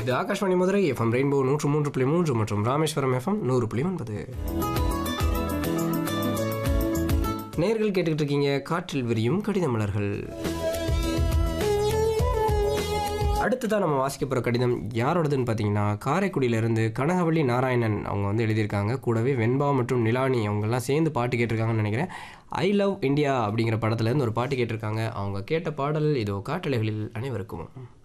இது Akashvani Madurai FM rainbow 103.3 மற்றும் Rameswaram FM 100.9. நேர்கள் கேட்டுக்கிட்டு இருக்கீங்க காற்றில் விரியும் கடித மலர்கள். அடுத்ததான் நம்ம வாசிக்க போகிற கடிதம் யாரோடதுன்னு பார்த்தீங்கன்னா, காரைக்குடியிலேருந்து கனகவள்ளி நாராயணன் அவங்க வந்து எழுதியிருக்காங்க. கூடவே வெண்பா மற்றும் நிலானி அவங்கெல்லாம் சேர்ந்து பாட்டு கேட்டிருக்காங்கன்னு நினைக்கிறேன். ஐ லவ் இந்தியா அப்படிங்கிற படத்துலேருந்து ஒரு பாட்டு கேட்டிருக்காங்க. அவங்க கேட்ட பாடல் இதோ காற்றலைகளில் அனைவருக்கும்.